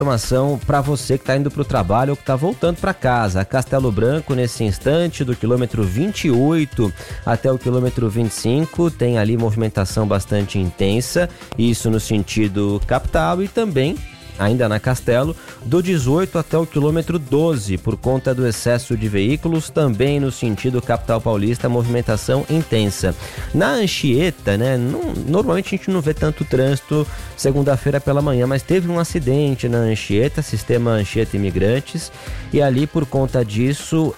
Informação para você que está indo para o trabalho ou que está voltando para casa. Castelo Branco, nesse instante, do quilômetro 28 até o quilômetro 25, tem ali movimentação bastante intensa, isso no sentido capital, e também, ainda na Castelo, do 18 até o quilômetro 12, por conta do excesso de veículos, também no sentido capital paulista, movimentação intensa. Na Anchieta, né, normalmente a gente não vê tanto trânsito segunda-feira pela manhã, mas teve um acidente na Anchieta, sistema Anchieta Imigrantes, e ali por conta disso,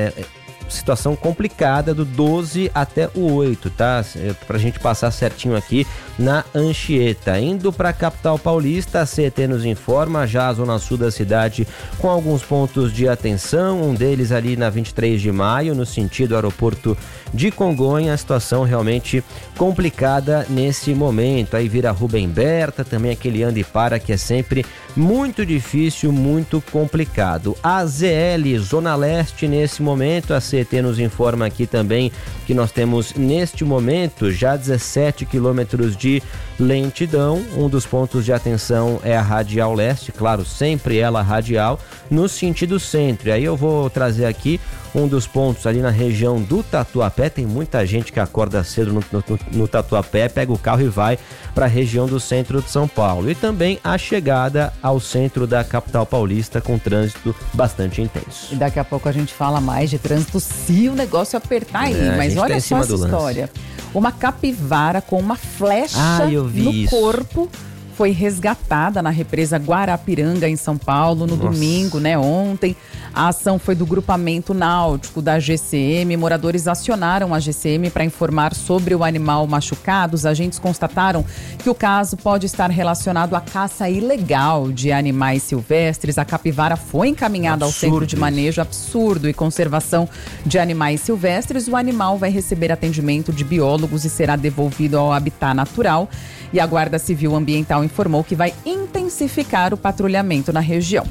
situação complicada do 12 até o 8, tá? Pra gente passar certinho aqui na Anchieta. Indo para a capital paulista, a CET nos informa, já a zona sul da cidade com alguns pontos de atenção, um deles ali na 23 de maio, no sentido aeroporto de Congonha, a situação realmente complicada nesse momento. Aí vira Rubem Berta, também aquele anda e para que é sempre muito difícil, muito complicado. A ZL, Zona Leste, nesse momento, a CET nos informa aqui também que nós temos neste momento já 17 quilômetros de lentidão. Um dos pontos de atenção é a Radial Leste, claro, sempre ela radial, no sentido centro. Aí eu vou trazer aqui um dos pontos ali na região do Tatuapé. Tem muita gente que acorda cedo no Tatuapé, pega o carro e vai para a região do centro de São Paulo. E também a chegada ao centro da capital paulista com trânsito bastante intenso. E daqui a pouco a gente fala mais de trânsito se o negócio apertar aí. Mas olha só essa história. Uma capivara com uma flecha no corpo foi resgatada na represa Guarapiranga, em São Paulo, no domingo, ontem. A ação foi do grupamento náutico da GCM. Moradores acionaram a GCM para informar sobre o animal machucado. Os agentes constataram que o caso pode estar relacionado à caça ilegal de animais silvestres. A capivara foi encaminhada ao Centro de Manejo Absurdo e Conservação de Animais Silvestres. O animal vai receber atendimento de biólogos e será devolvido ao habitat natural. E a Guarda Civil Ambiental informou que vai intensificar o patrulhamento na região.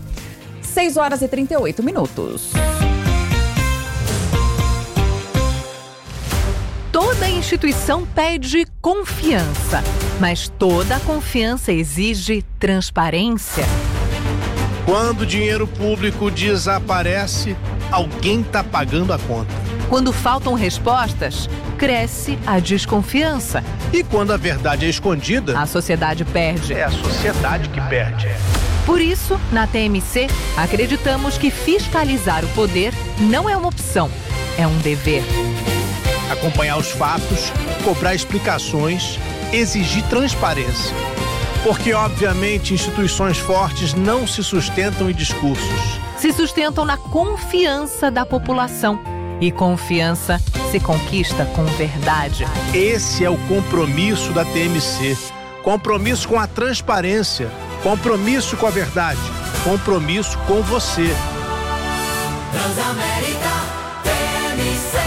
6h38. Toda instituição pede confiança, mas toda confiança exige transparência. Quando o dinheiro público desaparece, alguém está pagando a conta. Quando faltam respostas, cresce a desconfiança. E quando a verdade é escondida, a sociedade perde. É a sociedade que perde. Por isso, na TMC, acreditamos que fiscalizar o poder não é uma opção, é um dever. Acompanhar os fatos, cobrar explicações, exigir transparência. Porque, obviamente, instituições fortes não se sustentam em discursos. Se sustentam na confiança da população. E confiança se conquista com verdade. Esse é o compromisso da TMC. Compromisso com a transparência. Compromisso com a verdade. Compromisso com você. Transamérica TMC.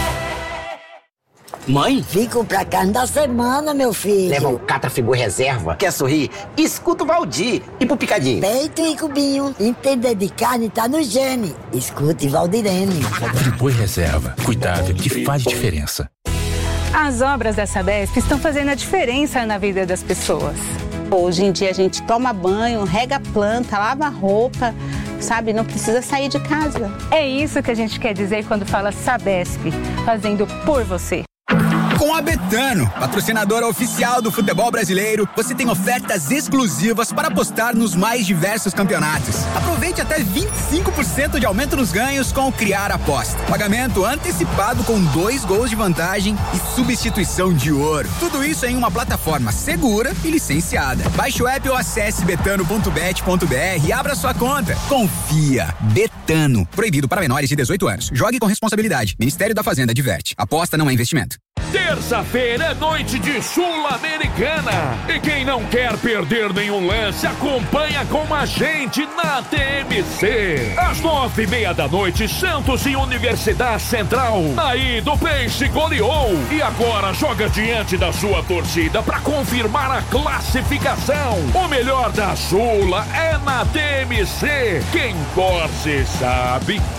Mãe? Vim comprar carne da semana, meu filho. Leva o Catrafigur Reserva. Quer sorrir? Escuta o Valdir. E pro Picadinho? Peito e cubinho. Entender de carne tá no gene. Escute Valdirene. Friboi Reserva. Cuidado que faz diferença. As obras da Sabesp estão fazendo a diferença na vida das pessoas. Hoje em dia a gente toma banho, rega a planta, lava a roupa, sabe? Não precisa sair de casa. É isso que a gente quer dizer quando fala Sabesp, fazendo por você. Com a Betano, patrocinadora oficial do futebol brasileiro, você tem ofertas exclusivas para apostar nos mais diversos campeonatos. Aproveite até 25% de aumento nos ganhos com o Criar Aposta. Pagamento antecipado com 2 gols de vantagem e substituição de ouro. Tudo isso em uma plataforma segura e licenciada. Baixe o app ou acesse betano.bet.br e abra sua conta. Confia. Betano. Proibido para menores de 18 anos. Jogue com responsabilidade. Ministério da Fazenda adverte. Aposta não é investimento. Terça-feira é noite de Sul-Americana. E quem não quer perder nenhum lance, acompanha com a gente na TMC. Às 9:30 da noite, Santos e Universidade Central. Aí do Peixe goleou. E agora joga diante da sua torcida para confirmar a classificação. O melhor da Sula é na TMC. Quem torce sabe.